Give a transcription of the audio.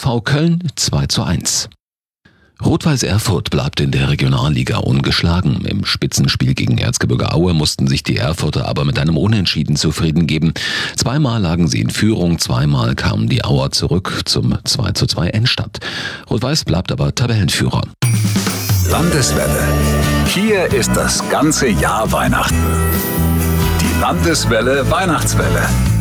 SV Köln 2:1. Rot-Weiß Erfurt bleibt in der Regionalliga ungeschlagen. Im Spitzenspiel gegen Erzgebirge Aue mussten sich die Erfurter aber mit einem Unentschieden zufrieden geben. Zweimal lagen sie in Führung, zweimal kamen die Auer zurück zum 2:2 Endstand. Rot-Weiß bleibt aber Tabellenführer. Landeswelle. Hier ist das ganze Jahr Weihnachten. Die Landeswelle Weihnachtswelle.